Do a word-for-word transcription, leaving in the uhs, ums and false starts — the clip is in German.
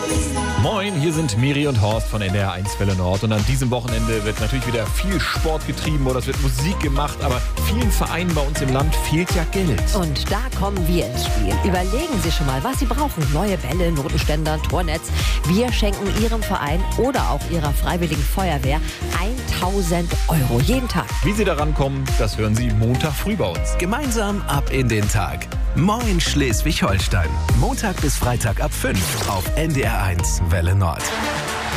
Moin, hier sind Miri und Horst von N D R eins Welle Nord. Und an diesem Wochenende wird natürlich wieder viel Sport getrieben oder es wird Musik gemacht. Aber vielen Vereinen bei uns im Land fehlt ja Geld. Und da kommen wir ins Spiel. Überlegen Sie schon mal, was Sie brauchen. Neue Bälle, Notenständer, Tornetz. Wir schenken Ihrem Verein oder auch Ihrer Freiwilligen Feuerwehr tausend Euro jeden Tag. Wie Sie daran kommen, das hören Sie Montag früh bei uns. Gemeinsam ab in den Tag. Moin Schleswig-Holstein. Montag bis Freitag ab fünf auf N D R eins Welle Nord.